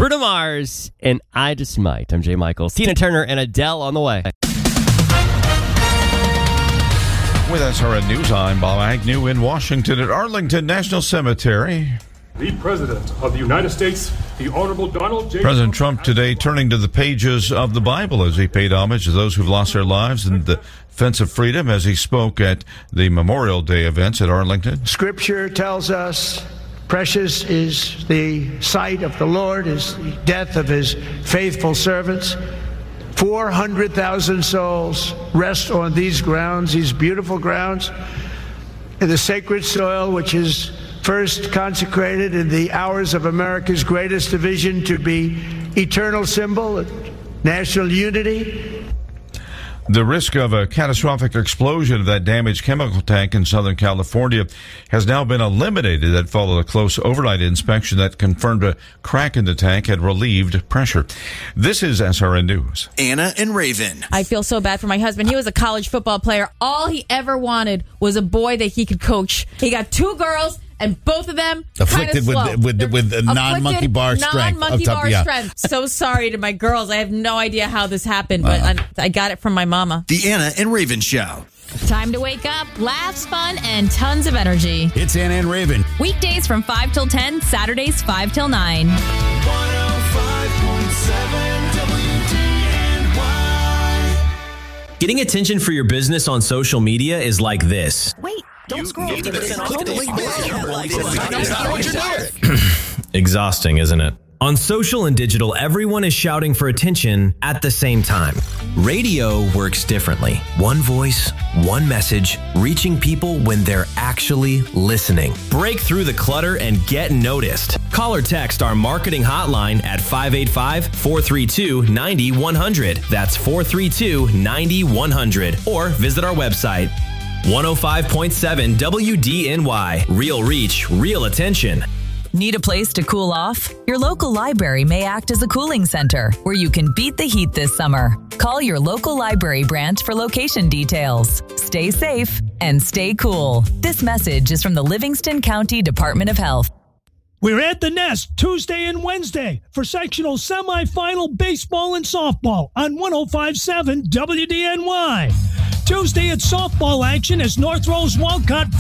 Bruno Mars and I Just Might. I'm Jay Michaels. Tina Turner and Adele on the way. With SRN News, I'm Bob Agnew in Washington at Arlington National Cemetery. The President of the United States, the Honorable Donald J. President Trump today turning to the pages of the Bible as he paid homage to those who've lost their lives in the defense of freedom as he spoke at the Memorial Day events at Arlington. Scripture tells us precious is the sight of the Lord, is the death of his faithful servants. 400,000 souls rest on these grounds, these beautiful grounds, in the sacred soil which is first consecrated in the hours of America's greatest division to be eternal symbol of national unity. The risk of a catastrophic explosion of that damaged chemical tank in Southern California has now been eliminated. That followed a close overnight inspection that confirmed a crack in the tank had relieved pressure. This is SRN News. Anna and Raven. I feel so bad for my husband. He was a college football player. All he ever wanted was a boy that he could coach. He got 2 girls. And both of them afflicted with a non-monkey bar strength. So sorry to my girls. I have no idea how this happened, but I got it from my mama. The Anna and Raven Show. Time to wake up, laughs, fun, and tons of energy. It's Anna and Raven. Weekdays from 5 till 10, Saturdays 5 till 9. 105.7 WDNY. Getting attention for your business on social media is like this. Wait. Don't scroll. Exhausting, isn't it? On social and digital, everyone is shouting for attention at the same time. Radio works differently. One voice, one message, reaching people when they're actually listening. Break through the clutter and get noticed. Call or text our marketing hotline at 585-432-9100. That's 432-9100. Or visit our website. 105.7 WDNY. Real reach, real attention. Need a place to cool off? Your local library may act as a cooling center where you can beat the heat this summer. Call your local library branch for location details. Stay safe and stay cool. This message is from the Livingston County Department of Health. We're at the Nest Tuesday and Wednesday for sectional semifinal baseball and softball on 105.7 WDNY. Tuesday at softball action as North Rose Walcott